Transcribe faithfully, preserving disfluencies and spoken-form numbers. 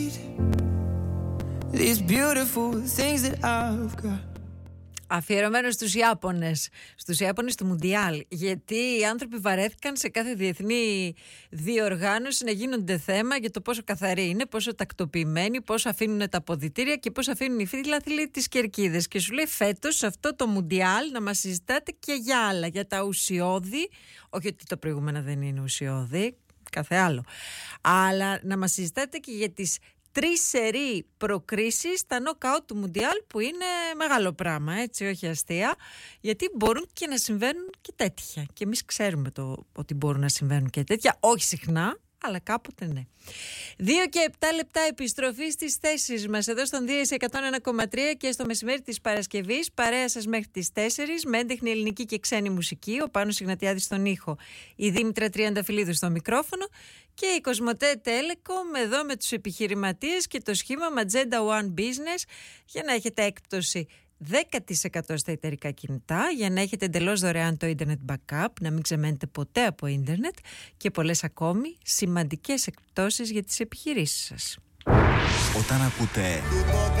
These beautiful things that I've got. Αφιερωμένο στους Ιάπωνες, στους Ιάπωνες του Μουντιάλ. Γιατί οι άνθρωποι βαρέθηκαν σε κάθε διεθνή διοργάνωση να γίνονται θέμα για το πόσο καθαροί είναι, πόσο τακτοποιημένοι, πόσο αφήνουν τα αποδυτήρια και πόσο αφήνουν οι φίλαθλοι τις κερκίδες. Και σου λέει φέτος σε αυτό το Μουντιάλ να μας συζητάτε και για άλλα, για τα ουσιώδη. Όχι ότι το προηγούμενο δεν είναι ουσιώδη, κάθε άλλο. Αλλά να μας συζητάτε και για τις τρεις σερί προκρίσεις στα νοκάουτ του Μουντιάλ, που είναι μεγάλο πράγμα, έτσι, όχι αστεία, γιατί μπορούν και να συμβαίνουν και τέτοια. Και εμείς ξέρουμε το, ότι μπορούν να συμβαίνουν και τέτοια, όχι συχνά, αλλά κάποτε ναι. Δύο και επτά λεπτά επιστροφή στις θέσεις μας εδώ στον Δίαιση εκατόν ένα κόμμα τρία και στο μεσημέρι της Παρασκευής. Παρέα σας μέχρι τις τέσσερις με έντεχνη ελληνική και ξένη μουσική. Ο Πάνος Ιγνατιάδης στον ήχο, η Δήμητρα Τριανταφυλλίδου στο μικρόφωνο και η Κοσμοτέ Telecom εδώ με τους επιχειρηματίες και το σχήμα Magenta One Business για να έχετε έκπτωση δέκα τοις εκατό στα εταιρικά κινητά, για να έχετε εντελώς δωρεάν το Internet Backup, να μην ξεμένετε ποτέ από ίντερνετ και πολλές ακόμη σημαντικές εκπτώσεις για τις επιχειρήσεις σας. Όταν ακούτε